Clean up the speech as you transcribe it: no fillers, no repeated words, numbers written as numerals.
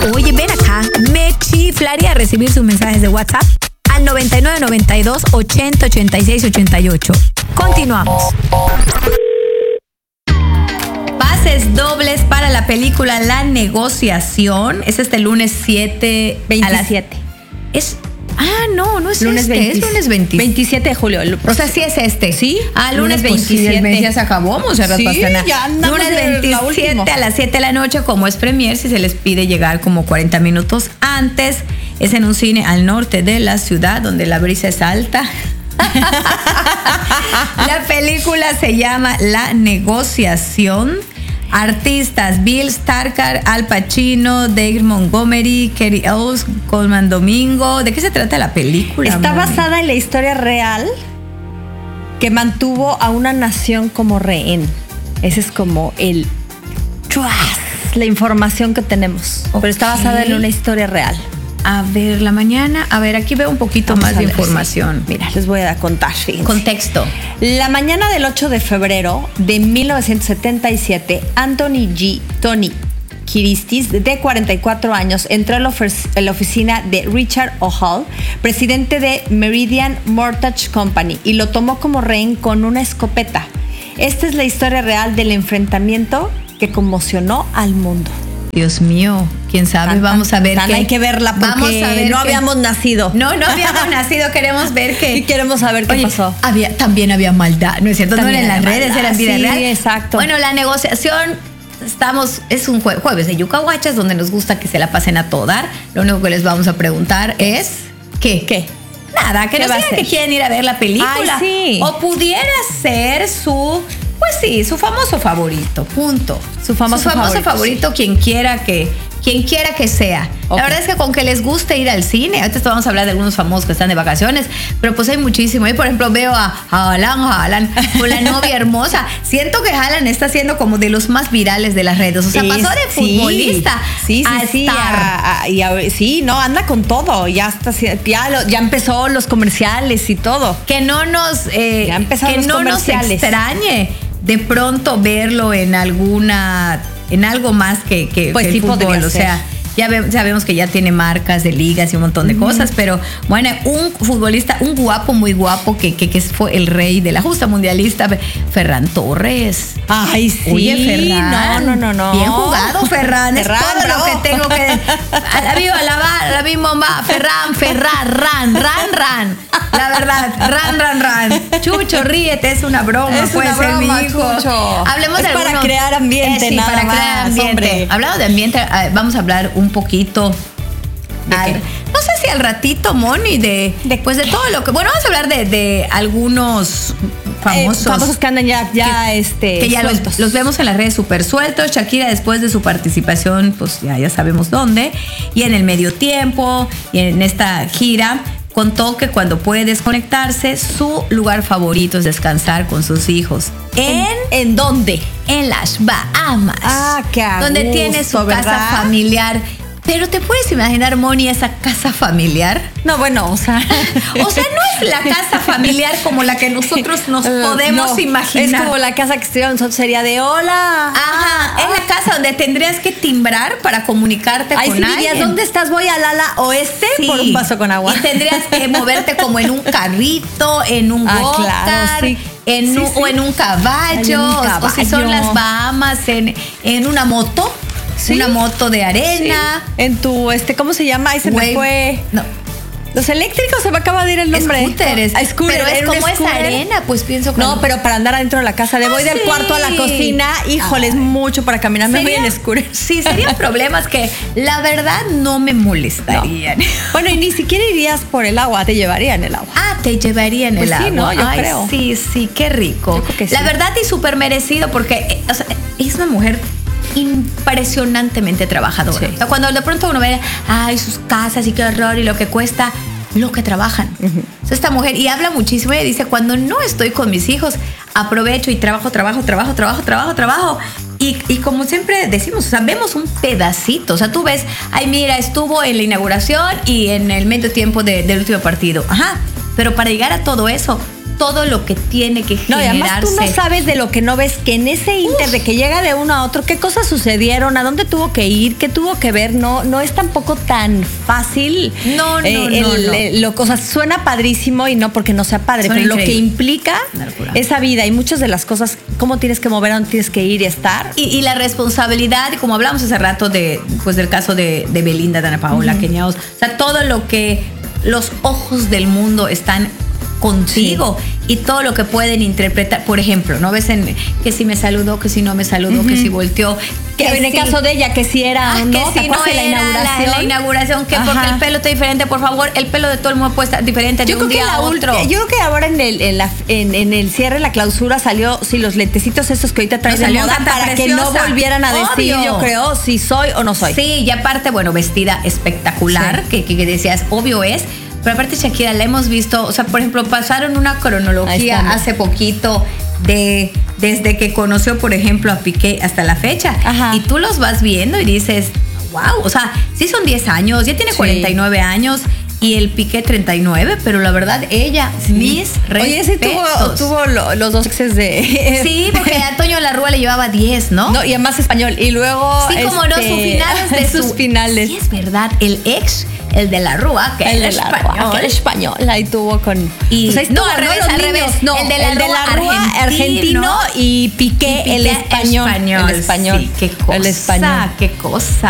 Oye, ven acá. Me chiflaría recibir sus mensajes de WhatsApp al 9992 80 86 88. Continuamos. Pases dobles para la película La Negociación. Es este lunes 7 27. No es lunes 20. Es lunes 27 de julio. O sea, sí es este. ¿Sí? Lunes 27. Pues, mes ya se acabó, Monserrat Pastrana. Ya andamos lunes en la 27 última. a las 7 de la noche, como es premier, si se les pide llegar como 40 minutos antes. Es en un cine al norte de la ciudad, donde la brisa es alta. La película se llama La Negociación. Artistas: Bill Skarsgård, Al Pacino, Dave Montgomery, Cary Elwes, Colman Domingo. ¿De qué se trata la película? Está mami? basada en la historia real que mantuvo a una nación como rehén. Ese es como la información que tenemos. Ok. Pero está basada en una historia real. A ver, la mañana. A ver, aquí veo un poquito Vamos más a de ver, información. sí. Mira, les voy a contar. Fíjense. Contexto. La mañana del 8 de febrero de 1977, Tony Kiristis, de 44 años, entró en la oficina de Richard O'Hall, presidente de Meridian Mortgage Company, y lo tomó como rehén con una escopeta. Esta es la historia real del enfrentamiento que conmocionó al mundo. Dios mío, quién sabe, vamos a ver. Hay que verla porque vamos a ver no habíamos nacido. No habíamos nacido, queremos ver qué. Y queremos saber qué pasó. También había maldad, ¿no es cierto? También no eran las había redes, maldad, eran vida sí, real. exacto. Bueno, La Negociación, es un jueves de Yucahuachas, donde nos gusta que se la pasen a todo dar. Lo único que les vamos a preguntar es, ¿qué? Nada, que ¿Qué nos va a digan ser? que quieren ir a ver la película. Ay, sí. O pudiera ser su famoso favorito, punto. Su famoso favorito, quien quiera que sea. Okay. La verdad es que con que les guste ir al cine, ahorita vamos a hablar de algunos famosos que están de vacaciones, pero pues hay muchísimo. Yo, por ejemplo, veo a Haaland con la novia hermosa. Siento que Haaland está siendo como de los más virales de las redes. O sea, pasó de futbolista a estar. Sí, anda con todo. Ya empezó los comerciales y todo. Que no nos Ya empezaron los comerciales. extrañe de pronto verlo en algo más que Pues el sí, fútbol. podría O sea, sabemos que ya tiene marcas de ligas y un montón de cosas, pero bueno, un futbolista, un guapo, muy guapo, que fue el rey de la justa mundialista, Ferran Torres. Ay, sí. Oye, Ferran. No. Bien jugado, Ferran. Es todo bravo. lo que tengo que decir. La misma bomba. Ran. La verdad, ran. Chucho, ríete, es una broma. Es puede una ser broma, mi hijo. Chucho. Hablemos de para algunos. crear ambiente, Sí, nada para crear más, ambiente. hombre. Hablando de ambiente, vamos a hablar un poquito. ¿De qué? No sé si al ratito, Moni, de todo lo que. Bueno, vamos a hablar de algunos famosos que andan ya que ya los vemos en las redes súper sueltos. Shakira, después de su participación, pues ya sabemos dónde, y en el medio tiempo y en esta gira, contó que cuando puede desconectarse, su lugar favorito es descansar con sus hijos. ¿En dónde? En las Bahamas. Qué a donde gusto, tiene su ¿verdad? casa familiar. Pero ¿te puedes imaginar, Moni, esa casa familiar? No, bueno, o sea, no es la casa familiar como la que nosotros nos podemos imaginar. Es como la casa que estuviera nosotros, sería de hola. Ajá, es la casa donde tendrías que timbrar para comunicarte con sí alguien. dirías, ¿dónde estás? Voy al ala oeste por un vaso con agua. Y tendrías que moverte como en un carrito, en un go-kart, claro, sí. O en un caballo, o si son las Bahamas, en una moto. Sí. Una moto de arena. Sí. En tu, ¿cómo se llama? Ahí se me fue. No. Los eléctricos, se me acaba de ir el nombre. Scooters. Scooter, pero es como esa arena, pues pienso que. No, pero para andar adentro de la casa. Voy del cuarto a la cocina. Híjole, es mucho para caminar. Me voy en scooter. Sí, serían problemas que la verdad no me molestarían. No. Bueno, y ni siquiera irías por el agua, te llevarían el agua. Te llevarían el agua. Sí, ¿no? Yo creo. Sí, qué rico. Yo creo que sí. La verdad, y súper merecido, porque es una mujer impresionantemente trabajadora. Sí. O sea, cuando de pronto uno ve, sus casas y qué horror y lo que cuesta, lo que trabajan. O sea, esta mujer, y habla muchísimo, ella dice, cuando no estoy con mis hijos, aprovecho y trabajo. Y como siempre decimos, o sea, vemos un pedacito. O sea, tú ves, mira, estuvo en la inauguración y en el medio tiempo del último partido. Ajá. Pero para llegar a todo eso, todo lo que tiene que No, y generarse. además tú no sabes de lo que no ves, que en ese inter de que llega de uno a otro, qué cosas sucedieron, a dónde tuvo que ir, qué tuvo que ver, no es tampoco tan fácil. No. O sea, suena padrísimo y no porque no sea padre, Suena pero lo que increíble. implica Una locura. esa vida y muchas de las cosas, cómo tienes que mover, a dónde tienes que ir y estar. Y la responsabilidad, como hablamos hace rato del caso de Belinda, de Ana Paola, Keniaos, o sea, todo lo que los ojos del mundo están contigo y todo lo que pueden interpretar. Por ejemplo, ¿no ves que si me saludó, que si no me saludó, que si volteó? Que en el sí. caso de ella, que si era, Que ¿no? si no la era inauguración. la inauguración, que Ajá. porque el pelo está diferente, por favor, el pelo de todo el mundo puede estar diferente de un día a otro. Yo creo que ahora en el cierre, la clausura salió, los lentecitos esos que ahorita traen No, de salió moda tanta para que preciosa. no volvieran a decir, Obvio. yo creo, si soy o no soy. Sí, y aparte, bueno, vestida espectacular, que decías, obvio es. Pero aparte, Shakira, la hemos visto, o sea, por ejemplo, pasaron una Ahí cronología está. hace poquito desde que conoció, por ejemplo, a Piqué hasta la fecha. Ajá. Y tú los vas viendo y dices, wow, o sea, sí son 10 años, ya tiene Sí. 49 años y el Piqué 39, pero la verdad, ella, mis respetos. Oye, ese tuvo los dos exes de... Sí, porque a Toño Larrúa le llevaba 10, ¿no? No, y además español. Y luego... Sí, como no, sus finales de sus finales. Sí, es verdad, el ex, el de la Rúa, que El era de la español. Rúa, que era español, ahí tuvo con... Y- pues ahí no, estuvo, al revés, Los al niños, revés. no, El de la Rúa, argentino y Piqué, el español. El español, El español. sí, qué cosa, El español. qué cosa.